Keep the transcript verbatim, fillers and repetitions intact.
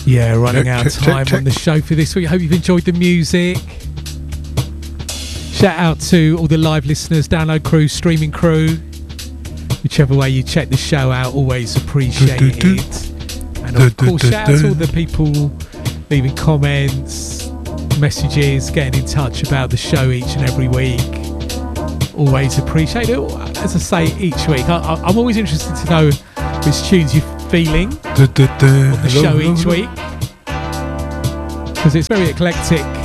Yeah, running Check, out of check, time check, on the check. show for this week. Hope you've enjoyed the music. Shout out to all the live listeners, download crew, streaming crew. Whichever way you check the show out, always appreciate it. And of course, shout out to all the people leaving comments, messages, getting in touch about the show each and every week. Always appreciate it. As I say, each week, I, I, I'm always interested to know which tunes you're feeling on the show each week, because it's very eclectic.